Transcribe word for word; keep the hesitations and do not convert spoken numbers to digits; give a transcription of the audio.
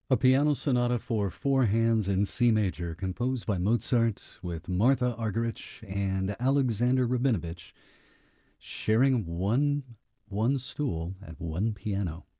A piano sonata for four hands in C major, composed by Mozart, with Martha Argerich and Alexander Rabinovich sharing one one stool at one piano.